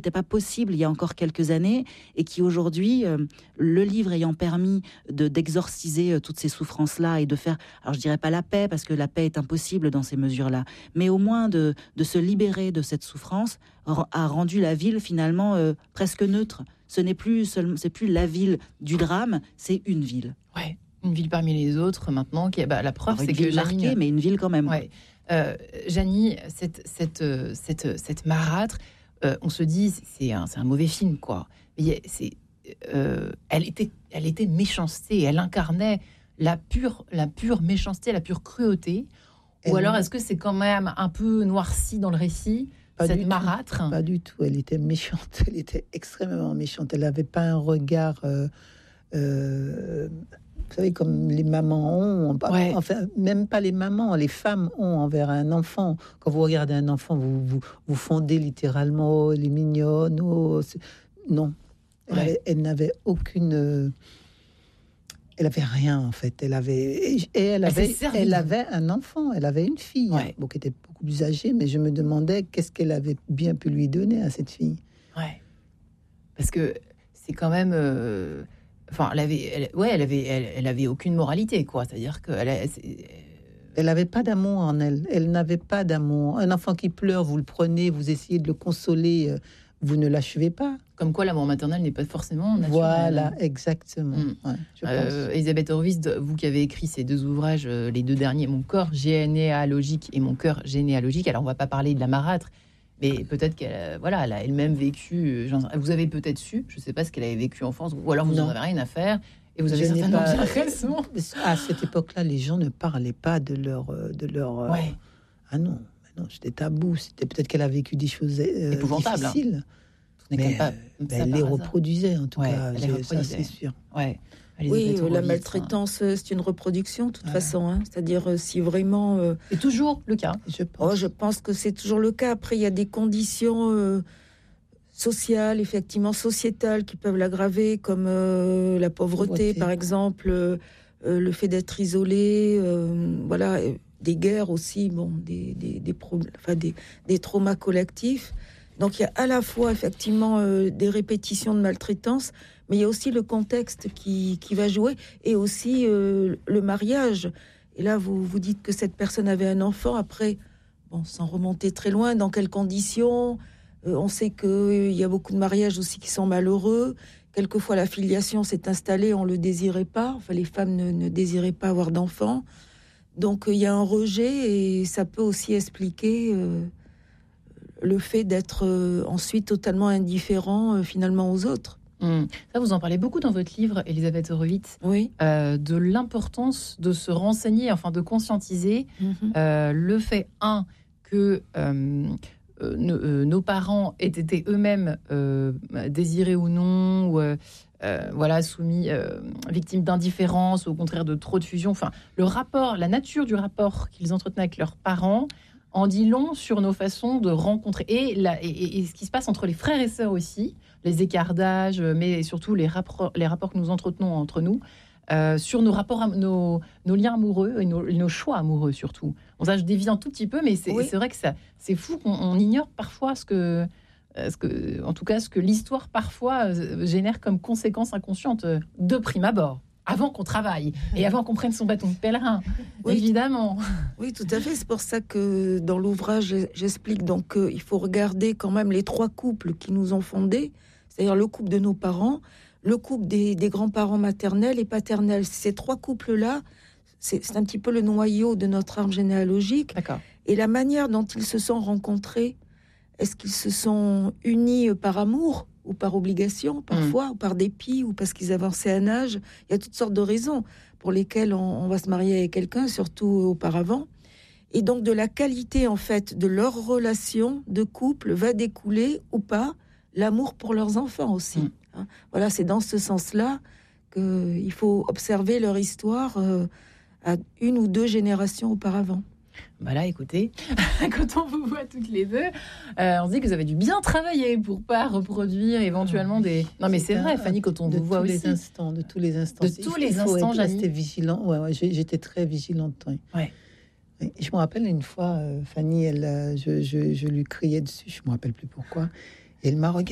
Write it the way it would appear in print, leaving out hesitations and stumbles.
n'était pas possible il y a encore quelques années et qui aujourd'hui, le livre ayant permis d'exorciser toutes ces souffrances-là et de faire, alors je dirais pas la paix parce que la paix est impossible dans ces mesures-là, mais au moins de se libérer de cette souffrance, a rendu la ville finalement presque neutre. C'est plus la ville du drame, c'est une ville. Ouais, une ville parmi les autres maintenant. La preuve, c'est que marquée, mais une ville quand même. Ouais. Janie, cette marâtre, on se dit c'est un mauvais film, quoi. Mais elle était méchanceté, elle incarnait la pure méchanceté, la pure cruauté. Ou alors est-ce que c'est quand même un peu noirci dans le récit? Cette marâtre? Pas du tout, elle était méchante, elle était extrêmement méchante. Elle n'avait pas un regard, vous savez, comme les mamans ont, enfin, même pas les mamans, les femmes ont envers un enfant. Quand vous regardez un enfant, vous fondez littéralement, oh, elle est mignonne, oh, non. Elle n'avait aucune... Elle avait rien, en fait. Elle avait un enfant, elle avait une fille, qui était beaucoup plus âgée, mais je me demandais qu'est-ce qu'elle avait bien pu lui donner à cette fille. Ouais. Parce que c'est quand même... elle avait aucune moralité, quoi. C'est-à-dire qu'elle... Elle n'avait pas d'amour en elle. Elle n'avait pas d'amour. Un enfant qui pleure, vous le prenez, vous essayez de le consoler... vous ne l'achevez pas. Comme quoi, l'amour maternel n'est pas forcément naturel. Voilà, exactement. Ouais, je pense. Elisabeth Horowitz, vous qui avez écrit ces 2 ouvrages, les 2 derniers, Mon corps généalogique et Mon cœur généalogique. Alors, on ne va pas parler de la marâtre, mais peut-être qu'elle elle a elle-même vécu... vous avez peut-être su, je ne sais pas ce qu'elle avait vécu en France, ou alors vous n'en avez rien à faire, et vous avez certainement bien raison. À cette époque-là, les gens ne parlaient pas de leur... Ah non. Non, c'était tabou. C'était peut-être qu'elle a vécu des choses difficiles. Mais elle les reproduisait, en tout cas. Ça, c'est sûr. Ouais. Oui, la maltraitance, c'est une reproduction, de toute façon. Hein. C'est-à-dire, si vraiment... c'est toujours le cas, je pense. Je pense que c'est toujours le cas. Après, il y a des conditions sociales, effectivement, sociétales, qui peuvent l'aggraver, comme la pauvreté, par exemple, le fait d'être isolé, voilà... des guerres aussi, des traumas collectifs. Donc il y a à la fois effectivement des répétitions de maltraitance, mais il y a aussi le contexte qui va jouer, et aussi le mariage. Et là, vous dites que cette personne avait un enfant. Après, sans remonter très loin, dans quelles conditions? On sait qu'il y a beaucoup de mariages aussi qui sont malheureux. Quelquefois, la filiation s'est installée, on ne le désirait pas. Enfin, les femmes ne désiraient pas avoir d'enfants. Donc, il y a un rejet, et ça peut aussi expliquer le fait d'être ensuite totalement indifférent finalement aux autres. Ça, vous en parlez beaucoup dans votre livre, Elisabeth Horowitz, de l'importance de se renseigner, enfin de conscientiser le fait, que nos parents aient été eux-mêmes désirés ou non, ou... soumis, victimes d'indifférence, ou au contraire de trop de fusion. Enfin, la nature du rapport qu'ils entretenaient avec leurs parents en dit long sur nos façons de rencontrer. Et ce qui se passe entre les frères et sœurs aussi, les écarts d'âge, mais surtout les rapports que nous entretenons entre nous, sur nos rapports, nos liens amoureux et nos choix amoureux surtout. Bon, ça, je dévie un tout petit peu, mais c'est vrai que c'est fou qu'on ignore parfois ce que l'histoire parfois génère comme conséquence inconsciente de prime abord, avant qu'on travaille et avant qu'on prenne son bâton de pèlerin, évidemment. Oui, tout à fait. C'est pour ça que dans l'ouvrage, j'explique donc qu'il faut regarder quand même les 3 couples qui nous ont fondés, c'est-à-dire le couple de nos parents, le couple des grands-parents maternels et paternels. Ces 3 couples-là, c'est un petit peu le noyau de notre arbre généalogique. D'accord. Et la manière dont ils se sont rencontrés, est-ce qu'ils se sont unis par amour ou par obligation, parfois, ou par dépit, ou parce qu'ils avançaient un âge? Il y a toutes sortes de raisons pour lesquelles on va se marier avec quelqu'un, surtout auparavant. Et donc, de la qualité, en fait, de leur relation de couple va découler, ou pas, l'amour pour leurs enfants aussi. Voilà, c'est dans ce sens-là qu'il faut observer leur histoire à 1 ou 2 générations auparavant. Là, écoutez, quand on vous voit toutes les 2, on se dit que vous avez dû bien travailler pour pas reproduire éventuellement des... Non, mais c'est vrai, Fanny, quand on vous voit aussi... De tous les instants. Il faut rester vigilant. J'étais très vigilante. Ouais. Je me rappelle une fois, Fanny, je lui criais dessus, je me rappelle plus pourquoi. Et elle m'a regardé.